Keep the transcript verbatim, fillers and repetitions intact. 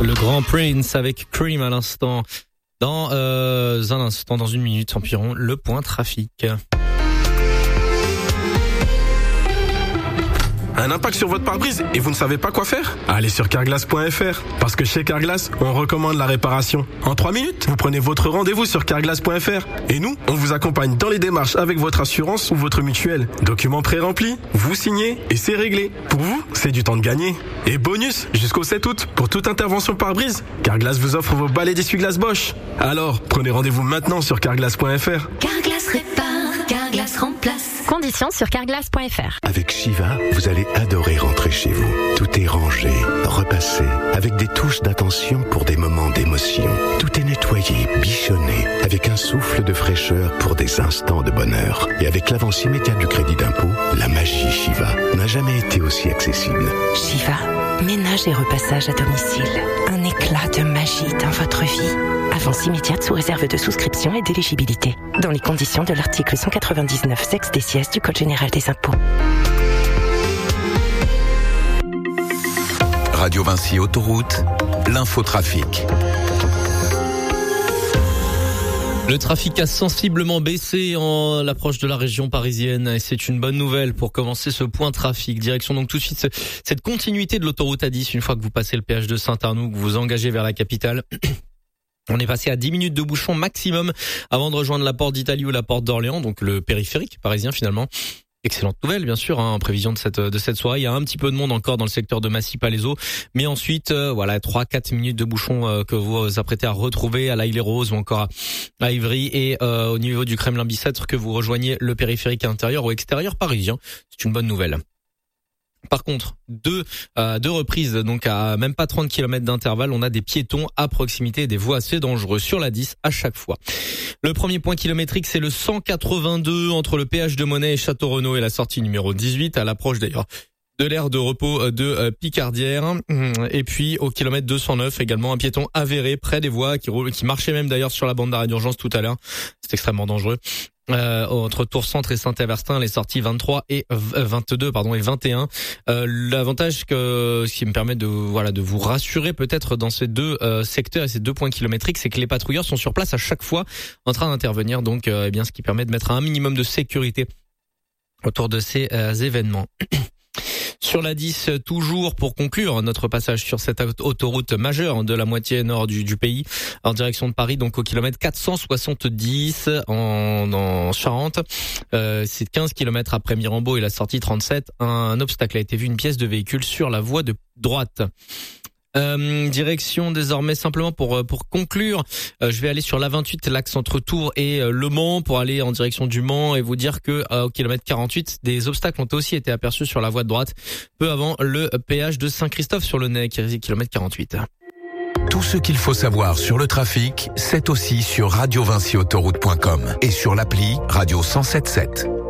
Le Grand Prince avec Cream à l'instant. Dans euh, un instant, dans une minute environ, le point trafic. Un impact sur votre pare-brise et vous ne savez pas quoi faire? Allez sur carglass point f r, parce que chez Carglass, on recommande la réparation. En trois minutes, vous prenez votre rendez-vous sur carglass point f r et nous, on vous accompagne dans les démarches avec votre assurance ou votre mutuelle. Documents pré-remplis, vous signez et c'est réglé. Pour vous, c'est du temps de gagner. Et bonus, jusqu'au sept août, pour toute intervention pare-brise, Carglass vous offre vos balais d'essuie-glace Bosch. Alors, prenez rendez-vous maintenant sur carglass point f r. Carglass répare, Carglass remplace. Conditions sur carglass point f r. Avec Shiva, vous allez adorer rentrer chez vous. Tout est rangé, repassé, avec des touches d'attention pour des moments d'émotion. Tout est nettoyé, bichonné, avec un souffle de fraîcheur pour des instants de bonheur. Et avec l'avance immédiate du crédit d'impôt, la magie Shiva n'a jamais été aussi accessible. Shiva, ménage et repassage à domicile. Un éclat de magie dans votre vie. Avance immédiate sous réserve de souscription et d'éligibilité. Dans les conditions de l'article cent quatre-vingt-dix-neuf sexe des sièges du Code général des impôts. Radio Vinci Autoroute, l'infotrafic. Le trafic a sensiblement baissé en l'approche de la région parisienne et c'est une bonne nouvelle pour commencer ce point trafic. Direction donc tout de suite cette continuité de l'autoroute A dix une fois que vous passez le péage de Saint-Arnoux, que vous vous engagez vers la capitale. On est passé à dix minutes de bouchon maximum avant de rejoindre la porte d'Italie ou la porte d'Orléans, donc le périphérique parisien finalement. Excellente nouvelle, bien sûr, hein, en prévision de cette de cette soirée. Il y a un petit peu de monde encore dans le secteur de Massy-Palaiseau, mais ensuite, euh, voilà, trois quatre minutes de bouchon euh, que vous vous apprêtez à retrouver à l'Aïle-les-Roses ou encore à, à Ivry et euh, au niveau du Kremlin-Bicêtre que vous rejoignez le périphérique intérieur ou extérieur parisien. C'est une bonne nouvelle. Par contre, deux, euh, deux reprises, donc à même pas trente kilomètres d'intervalle, on a des piétons à proximité et des voies assez dangereuses sur la dix à chaque fois. Le premier point kilométrique, c'est le cent quatre-vingt-deux entre le péage de Monnet et Château-Renaud et la sortie numéro dix-huit, à l'approche d'ailleurs de l'aire de repos de Picardière. Et puis au kilomètre deux cent neuf, également un piéton avéré près des voies qui roule, qui marchait même d'ailleurs sur la bande d'arrêt d'urgence tout à l'heure. C'est extrêmement dangereux. Euh, entre Tours-Centre et Saint-Avertin, les sorties vingt-trois et vingt-deux, pardon, et vingt et un. Euh, l'avantage que, ce qui me permet de, voilà, de vous rassurer peut-être dans ces deux euh, secteurs et ces deux points kilométriques, c'est que les patrouilleurs sont sur place à chaque fois en train d'intervenir. Donc, euh, eh bien, ce qui permet de mettre un minimum de sécurité autour de ces euh, événements. Sur la dix, toujours pour conclure notre passage sur cette autoroute majeure de la moitié nord du, du pays, en direction de Paris, donc au kilomètre quatre cent soixante-dix en, en Charente. Euh, c'est quinze kilomètres après Mirambeau et la sortie trente-sept. Un, un obstacle a été vu, une pièce de véhicule sur la voie de droite. Euh, direction désormais simplement pour pour conclure, euh, je vais aller sur l'A vingt-huit, l'axe entre Tours et euh, Le Mans pour aller en direction du Mans et vous dire que euh, au kilomètre quarante-huit, des obstacles ont aussi été aperçus sur la voie de droite peu avant le péage de Saint-Christophe-sur-le-Nez, kilomètre quarante-huit. Tout ce qu'il faut savoir sur le trafic, c'est aussi sur radio vinci autoroute point com et sur l'appli Radio cent sept sept.